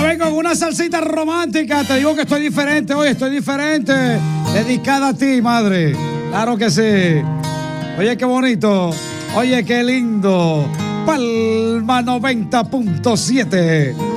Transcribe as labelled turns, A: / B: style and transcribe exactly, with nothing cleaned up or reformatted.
A: vengo con una salsita romántica. Te digo que estoy diferente hoy, estoy diferente. Dedicada a ti, madre. Claro que sí. Oye, qué bonito. Oye, qué lindo. Palma noventa punto siete.